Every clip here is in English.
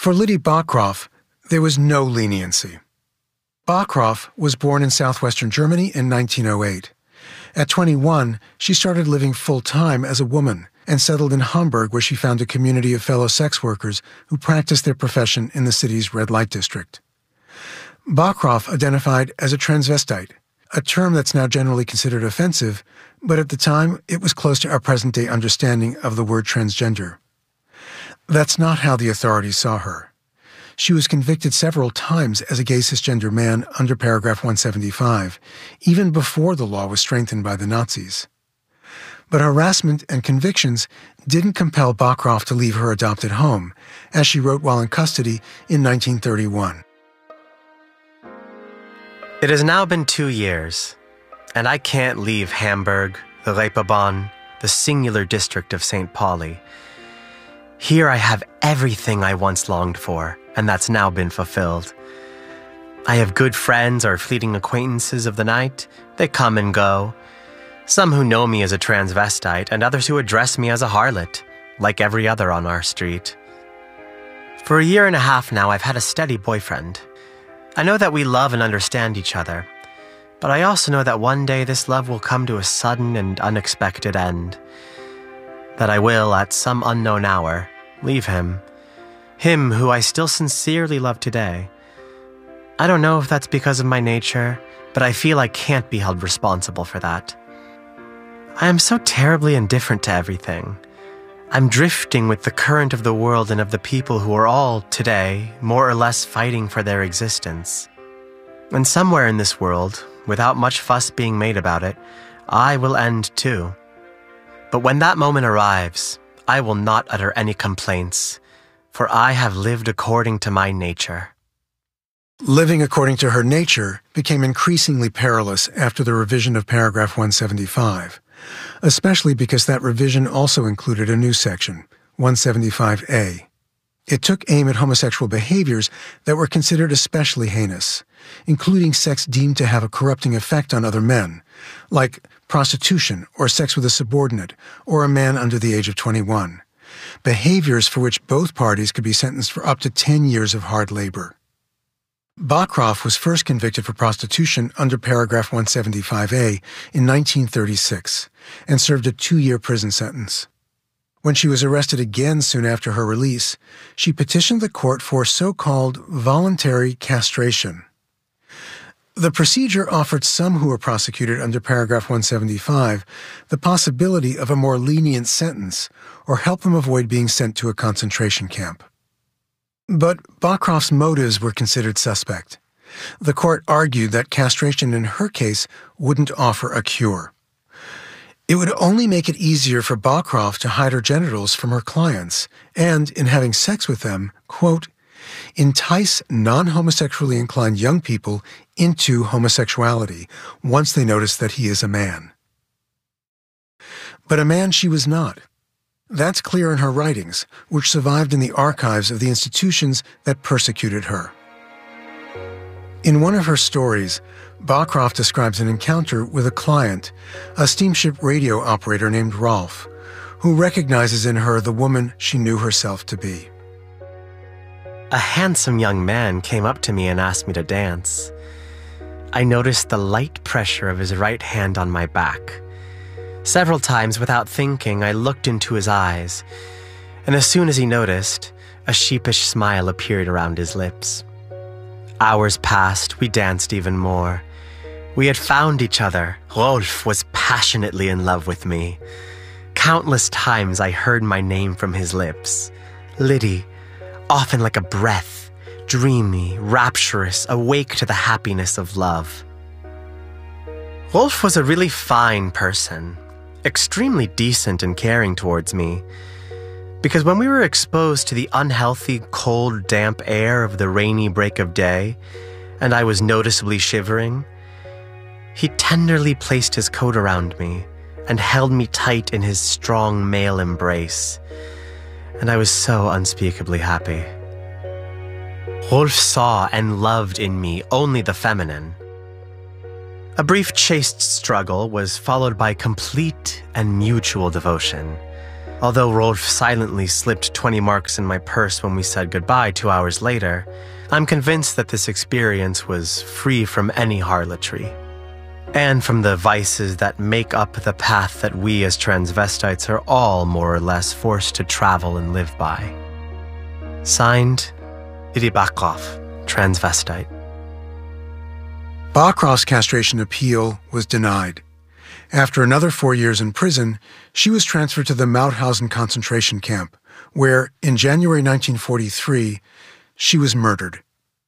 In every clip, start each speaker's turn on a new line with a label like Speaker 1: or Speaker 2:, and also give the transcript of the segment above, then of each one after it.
Speaker 1: For Liddy Bachrach, there was no leniency. Bachrach was born in southwestern Germany in 1908. At 21, she started living full-time as a woman and settled in Hamburg, where she found a community of fellow sex workers who practiced their profession in the city's red light district. Bachrach identified as a transvestite, a term that's now generally considered offensive, but at the time it was close to our present-day understanding of the word transgender. That's not how the authorities saw her. She was convicted several times as a gay cisgender man under paragraph 175, even before the law was strengthened by the Nazis. But harassment and convictions didn't compel Bachrach to leave her adopted home, as she wrote while in custody in 1931.
Speaker 2: It has now been 2 years, and I can't leave Hamburg, the Reeperbahn, the singular district of St. Pauli. Here I have everything I once longed for, and that's now been fulfilled. I have good friends or fleeting acquaintances of the night. They come and go. Some who know me as a transvestite, and others who address me as a harlot, like every other on our street. For 1.5 years now, I've had a steady boyfriend. I know that we love and understand each other, but I also know that one day this love will come to a sudden and unexpected end. That I will, at some unknown hour, leave him. Him who I still sincerely love today. I don't know if that's because of my nature, but I feel I can't be held responsible for that. I am so terribly indifferent to everything. I'm drifting with the current of the world and of the people who are all, today, more or less fighting for their existence. And somewhere in this world, without much fuss being made about it, I will end too. But when that moment arrives, I will not utter any complaints, for I have lived according to my nature.
Speaker 1: Living according to her nature became increasingly perilous after the revision of paragraph 175, especially because that revision also included a new section, 175A. It took aim at homosexual behaviors that were considered especially heinous, including sex deemed to have a corrupting effect on other men, like prostitution or sex with a subordinate or a man under the age of 21, behaviors for which both parties could be sentenced for up to 10 years of hard labor. Bachrach was first convicted for prostitution under paragraph 175A in 1936 and served a 2-year prison sentence. When she was arrested again soon after her release, she petitioned the court for so-called voluntary castration. The procedure offered some who were prosecuted under paragraph 175 the possibility of a more lenient sentence or help them avoid being sent to a concentration camp. But Bachrach's motives were considered suspect. The court argued that castration in her case wouldn't offer a cure. It would only make it easier for Bachrach to hide her genitals from her clients and, in having sex with them, quote, entice non-homosexually inclined young people into homosexuality once they notice that he is a man. But a man she was not. That's clear in her writings, which survived in the archives of the institutions that persecuted her. In one of her stories, Bachrach describes an encounter with a client, a steamship radio operator named Rolf, who recognizes in her the woman she knew herself to be.
Speaker 2: A handsome young man came up to me and asked me to dance. I noticed the light pressure of his right hand on my back. Several times, without thinking, I looked into his eyes, and as soon as he noticed, a sheepish smile appeared around his lips. Hours passed, we danced even more. We had found each other. Rolf was passionately in love with me. Countless times I heard my name from his lips. Liddy, often like a breath, dreamy, rapturous, awake to the happiness of love. Rolf was a really fine person, extremely decent and caring towards me, because when we were exposed to the unhealthy, cold, damp air of the rainy break of day, and I was noticeably shivering, he tenderly placed his coat around me and held me tight in his strong male embrace, and I was so unspeakably happy. Rolf saw and loved in me only the feminine. A brief chaste struggle was followed by complete and mutual devotion. Although Rolf silently slipped 20 marks in my purse when we said goodbye 2 hours later, I'm convinced that this experience was free from any harlotry, and from the vices that make up the path that we as transvestites are all more or less forced to travel and live by. Signed, Iri Bakrov, transvestite.
Speaker 1: Bakrov's castration appeal was denied. After another 4 years in prison, she was transferred to the Mauthausen concentration camp, where, in January 1943, she was murdered.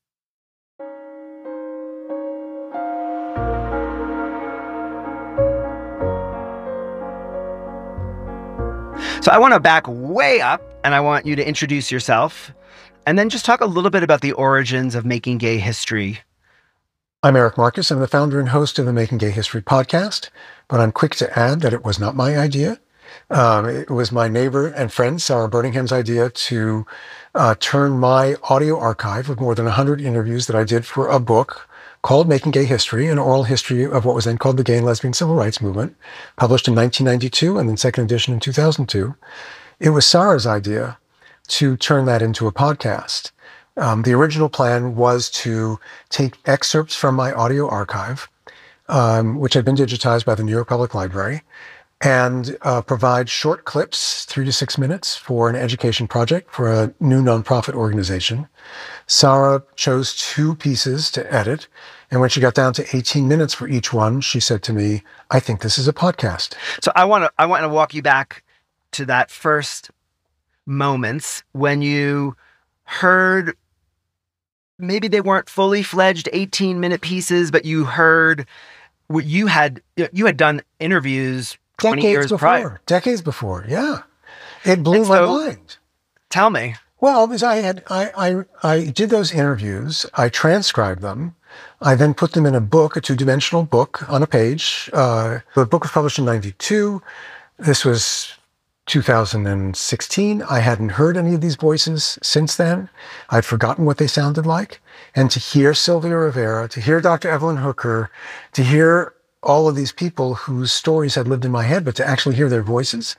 Speaker 3: So I want to back way up, and I want you to introduce yourself, and then just talk a little bit about the origins of Making Gay History.
Speaker 1: I'm Eric Marcus. I'm the founder and host of the Making Gay History podcast, but I'm quick to add that it was not my idea. It was my neighbor and friend, Sarah Burningham's idea to turn my audio archive of more than 100 interviews that I did for a book called Making Gay History, an oral history of what was then called the Gay and Lesbian Civil Rights Movement, published in 1992 and then second edition in 2002. It was Sarah's idea to turn that into a podcast. The original plan was to take excerpts from my audio archive, which had been digitized by the New York Public Library, and provide short clips, 3 to 6 minutes, for an education project for a new nonprofit organization. Sarah chose 2 pieces to edit, and when she got down to 18 minutes for each one, she said to me, "I think this is a podcast."
Speaker 3: So I want to walk you back to that first moments when you heard, maybe they weren't fully fledged 18-minute pieces, but you heard what you had done interviews 20 years prior.
Speaker 1: Decades before, yeah. It blew my mind.
Speaker 3: Tell me.
Speaker 1: Well, because I did those interviews, I transcribed them, I then put them in a book, a 2-dimensional book on a page. The book was published in 92. This was 2016. I hadn't heard any of these voices since then. I'd forgotten what they sounded like. And to hear Sylvia Rivera, to hear Dr. Evelyn Hooker, to hear all of these people whose stories had lived in my head, but to actually hear their voices.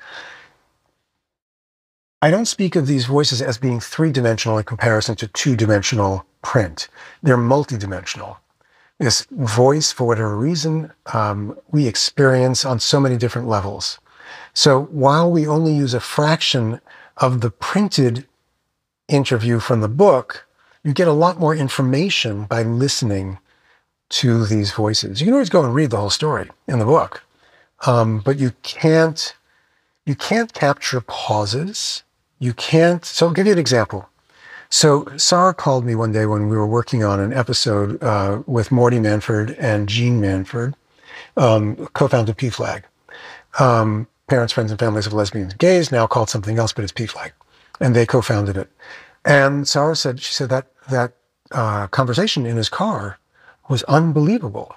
Speaker 1: I don't speak of these voices as being 3-dimensional in comparison to 2-dimensional print. They're multidimensional. This voice, for whatever reason, we experience on so many different levels. So while we only use a fraction of the printed interview from the book, you get a lot more information by listening to these voices. You can always go and read the whole story in the book, but you can't capture pauses. You can't. So I'll give you an example. So Sarah called me one day when we were working on an episode with Morty Manford and Jean Manford, co-founded PFLAG. Parents, Friends, and Families of Lesbians and Gays, now called something else, but it's PFLAG. And they co-founded it. And Sarah said, she said that conversation in his car was unbelievable.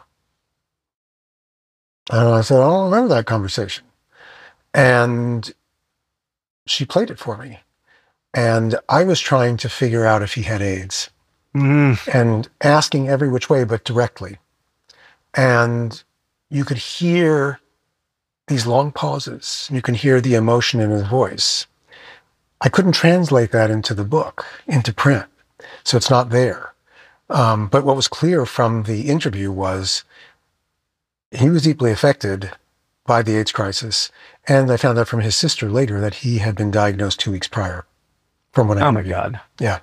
Speaker 1: And I said, I don't remember that conversation. And she played it for me. And I was trying to figure out if he had AIDS and asking every which way, but directly. And you could hear these long pauses. You can hear the emotion in his voice. I couldn't translate that into the book, into print. So it's not there. But what was clear from the interview was he was deeply affected by the AIDS crisis. And I found out from his sister later that he had been diagnosed 2 weeks prior. From what I
Speaker 3: Oh my God.
Speaker 1: Yeah.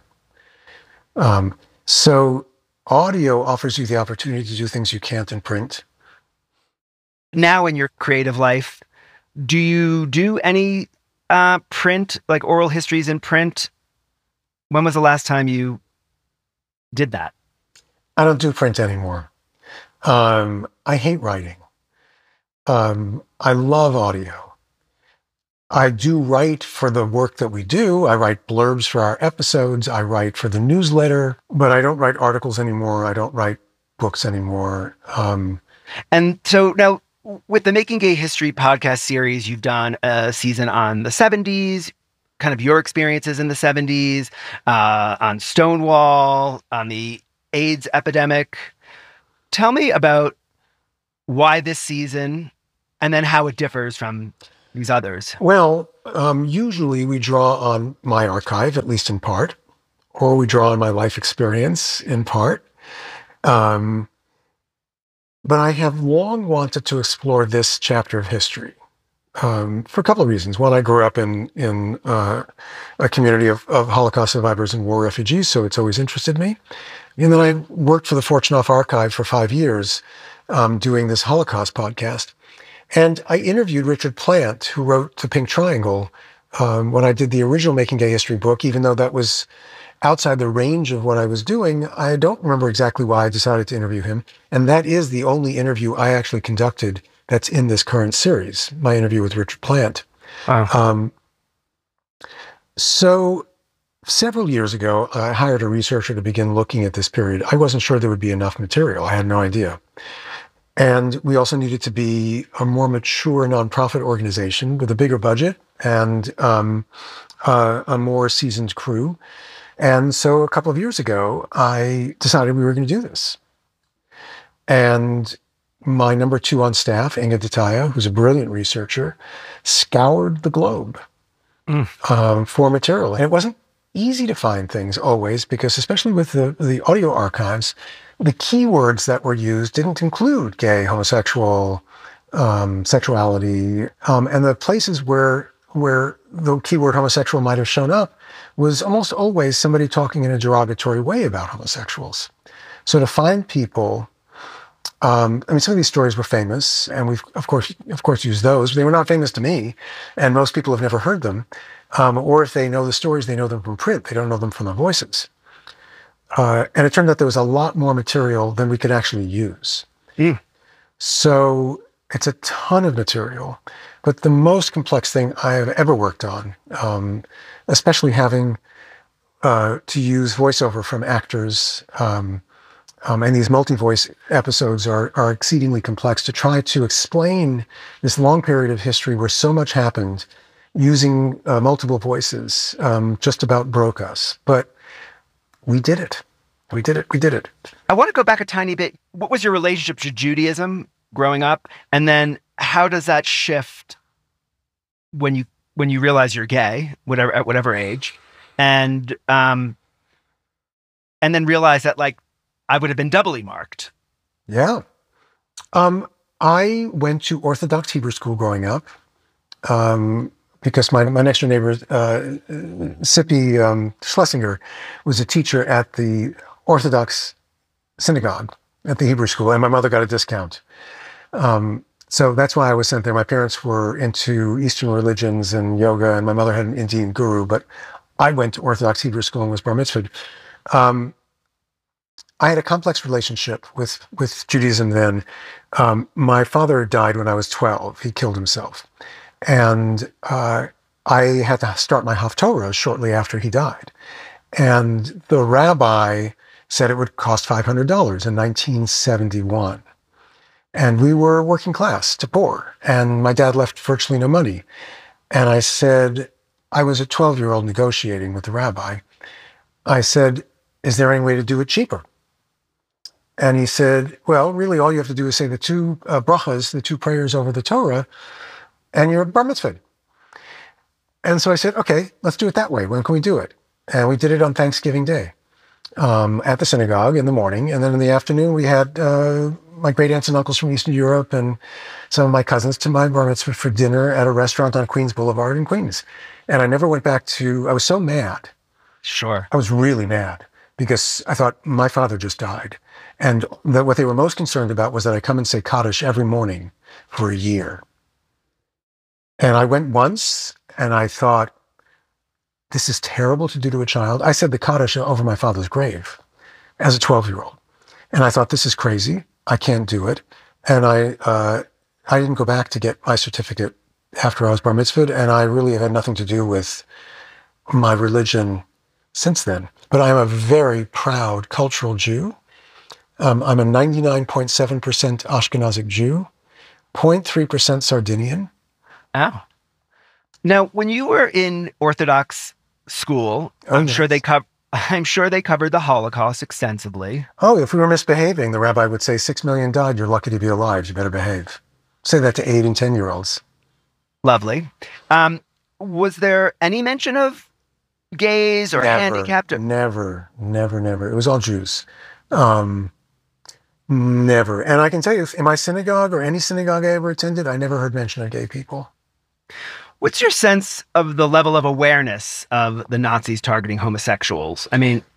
Speaker 1: So audio offers you the opportunity to do things you can't in print.
Speaker 3: Now in your creative life, do you do any print, like oral histories in print? When was the last time you did that?
Speaker 1: I don't do print anymore. I hate writing. I love audio. I do write for the work that we do. I write blurbs for our episodes. I write for the newsletter, but I don't write articles anymore. I don't write books anymore.
Speaker 3: And so now with the Making Gay History podcast series, you've done a season on the 70s, kind of your experiences in the 70s, on Stonewall, on the AIDS epidemic. Tell me about why this season and then how it differs from these others?
Speaker 1: Well, usually we draw on my archive, at least in part, or we draw on my life experience in part. But I have long wanted to explore this chapter of history for a couple of reasons. One, I grew up in a community of Holocaust survivors and war refugees, so it's always interested me. And then I worked for the Fortunoff Archive for 5 years doing this Holocaust podcast. And I interviewed Richard Plant, who wrote The Pink Triangle, when I did the original Making Gay History book, even though that was outside the range of what I was doing. I don't remember exactly why I decided to interview him. And that is the only interview I actually conducted that's in this current series, my interview with Richard Plant.
Speaker 3: Wow.
Speaker 1: So several years ago, I hired a researcher to begin looking at this period. I wasn't sure there would be enough material. I had no idea. And we also needed to be a more mature nonprofit organization with a bigger budget and a more seasoned crew. And so a couple of years ago, I decided we were going to do this. And my number 2 on staff, Inga Dataya, who's a brilliant researcher, scoured the globe for material. And it wasn't easy to find things always, because especially with the audio archives, the keywords that were used didn't include gay, homosexual, sexuality, and the places where the keyword homosexual might have shown up was almost always somebody talking in a derogatory way about homosexuals. So to find people, some of these stories were famous, and we've of course used those. They were not famous to me, and most people have never heard them. Or if they know the stories, they know them from print. They don't know them from the voices. And it turned out there was a lot more material than we could actually use. So it's a ton of material. But the most complex thing I have ever worked on, especially having to use voiceover from actors, and these multi-voice episodes are exceedingly complex, to try to explain this long period of history where so much happened using multiple voices, just about broke us. But we did it. We did it.
Speaker 3: I want to go back a tiny bit. What was your relationship to Judaism growing up? And then how does that shift when you realize you're gay, at whatever age? And then realize that, like, I would have been doubly marked.
Speaker 1: Yeah. I went to Orthodox Hebrew school growing up. Because my next door neighbor, Sippy Schlesinger, was a teacher at the Orthodox synagogue at the Hebrew school, and my mother got a discount. So that's why I was sent there. My parents were into Eastern religions and yoga, and my mother had an Indian guru, but I went to Orthodox Hebrew school and was bar mitzvahed. I had a complex relationship with Judaism then. My father died when I was 12. He killed himself. And I had to start my Haftorah shortly after he died. And the rabbi said it would cost $500 in 1971. And we were working class to poor. And my dad left virtually no money. And I said, I was a 12-year-old negotiating with the rabbi. I said, is there any way to do it cheaper? And he said, well, really all you have to do is say the 2 brachas, the 2 prayers over the Torah, and you're bar mitzvahed. And so I said, okay, let's do it that way. When can we do it? And we did it on Thanksgiving Day at the synagogue in the morning. And then in the afternoon, we had my great aunts and uncles from Eastern Europe and some of my cousins to my bar mitzvah for dinner at a restaurant on Queens Boulevard in Queens. And I never went back I was so mad.
Speaker 3: Sure.
Speaker 1: I was really mad because I thought my father just died. And what they were most concerned about was that I come and say Kaddish every morning for a year. And I went once, and I thought, this is terrible to do to a child. I said the Kaddish over my father's grave as a 12-year-old. And I thought, this is crazy. I can't do it. And I didn't go back to get my certificate after I was bar mitzvahed, and I really have had nothing to do with my religion since then. But I am a very proud cultural Jew. I'm a 99.7% Ashkenazic Jew, 0.3% Sardinian.
Speaker 3: Oh. Now, when you were in Orthodox school, I'm sure they covered the Holocaust extensively.
Speaker 1: Oh, if we were misbehaving, the rabbi would say, 6 million died. You're lucky to be alive. You better behave. Say that to 8 and 10-year-olds.
Speaker 3: Lovely. Was there any mention of gays or handicapped?
Speaker 1: Never. It was all Jews. Never. And I can tell you, in my synagogue or any synagogue I ever attended, I never heard mention of gay people.
Speaker 3: What's your sense of the level of awareness of the Nazis targeting homosexuals? I mean,